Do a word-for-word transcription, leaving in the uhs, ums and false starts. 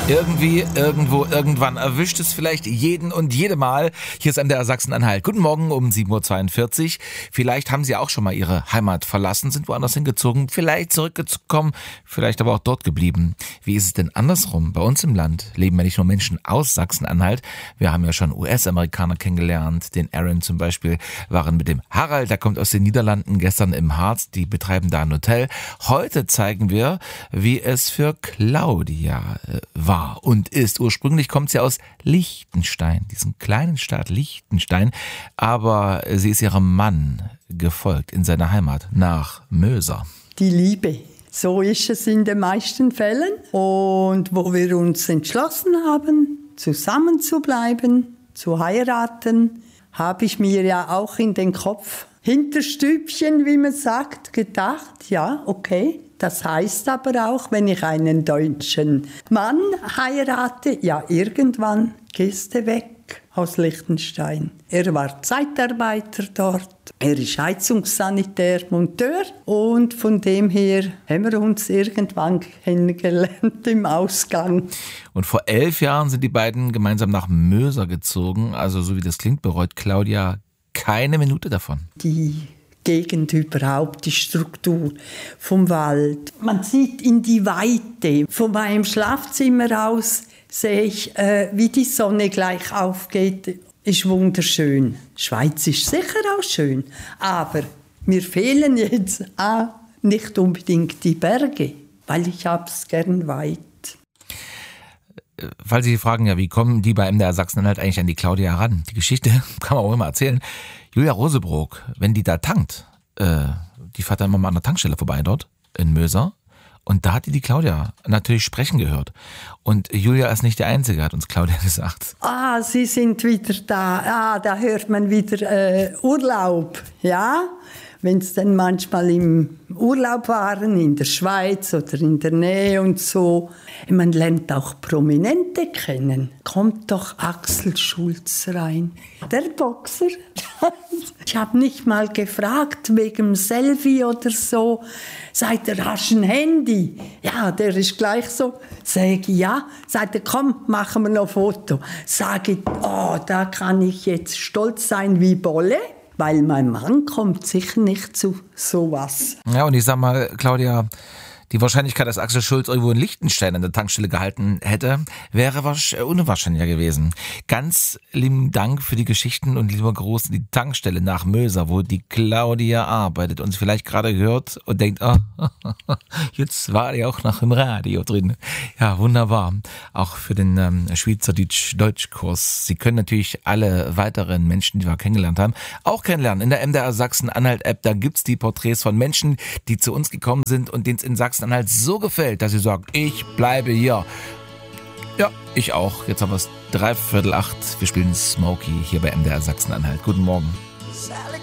Irgendwie, irgendwo, irgendwann erwischt es vielleicht jeden und jede Mal. Hier ist M D R Sachsen-Anhalt. Guten Morgen um sieben Uhr zweiundvierzig. Vielleicht haben Sie auch schon mal Ihre Heimat verlassen, sind woanders hingezogen, vielleicht zurückgekommen, vielleicht aber auch dort geblieben. Wie ist es denn andersrum? Bei uns im Land leben ja nicht nur Menschen aus Sachsen-Anhalt. Wir haben ja schon U S-Amerikaner kennengelernt. Den Aaron zum Beispiel, waren mit dem Harald, der kommt aus den Niederlanden, gestern im Harz. Die betreiben da ein Hotel. Heute zeigen wir, wie es für Claudia war und ist. Ursprünglich kommt sie aus Liechtenstein, diesen kleinen Staat Liechtenstein, aber sie ist ihrem Mann gefolgt in seiner Heimat nach Möser. Die Liebe, so ist es in den meisten Fällen. Und wo wir uns entschlossen haben, zusammen zu bleiben, zu heiraten, habe ich mir ja auch in den Kopf, Hinterstübchen, wie man sagt, gedacht, ja, okay. Das heißt aber auch, wenn ich einen deutschen Mann heirate, ja, irgendwann gehst du weg aus Liechtenstein. Er war Zeitarbeiter dort, er ist Heizungssanitär, Monteur und von dem her haben wir uns irgendwann kennengelernt im Ausgang. Und vor elf Jahren sind die beiden gemeinsam nach Möser gezogen, also so wie das klingt, bereut Claudia keine Minute davon. Die Gegend überhaupt, die Struktur vom Wald. Man sieht in die Weite. Von meinem Schlafzimmer aus sehe ich, äh, wie die Sonne gleich aufgeht. Ist wunderschön. Die Schweiz ist sicher auch schön, aber mir fehlen jetzt auch nicht unbedingt die Berge, weil ich hab's gern weit. Weil Sie fragen, ja, wie kommen die bei M D R Sachsen-Anhalt eigentlich an die Claudia ran? Die Geschichte kann man auch immer erzählen. Julia Rosebrook, wenn die da tankt, äh, die fährt dann immer mal an der Tankstelle vorbei dort in Möser. Und da hat die die Claudia natürlich sprechen gehört. Und Julia ist nicht die Einzige, hat uns Claudia gesagt. Ah, Sie sind wieder da. Ah, da hört man wieder äh, Urlaub, ja? Wenn es dann manchmal im Urlaub waren, in der Schweiz oder in der Nähe und so. Man lernt auch Prominente kennen. Kommt doch Axel Schulz rein. Der Boxer. Ich habe nicht mal gefragt, wegen Selfie oder so. Sagt er, hast du ein Handy? Ja, der ist gleich so. Sage ich, ja. Sagt er, komm, machen wir noch ein Foto. Sage ich, oh, da kann ich jetzt stolz sein wie Bolle. Weil mein Mann kommt sicher nicht zu sowas. Ja, und ich sag mal, Claudia, die Wahrscheinlichkeit, dass Axel Schulz irgendwo in Liechtenstein an der Tankstelle gehalten hätte, wäre unwahrscheinlicher gewesen. Ganz lieben Dank für die Geschichten und lieber Gruß in die Tankstelle nach Möser, wo die Claudia arbeitet und vielleicht gerade hört und denkt, oh, jetzt war die auch noch im Radio drin. Ja, wunderbar. Auch für den ähm, Schweizerdeutsch-Deutsch-Kurs. Sie können natürlich alle weiteren Menschen, die wir kennengelernt haben, auch kennenlernen. In der M D R Sachsen-Anhalt-App, da gibt's die Porträts von Menschen, die zu uns gekommen sind und denen es in Sachsen dann halt so gefällt, dass sie sagen, ich bleibe hier. Ja, ich auch. Jetzt haben wir es dreiviertel acht. Wir spielen Smokey hier bei M D R Sachsen-Anhalt. Guten Morgen.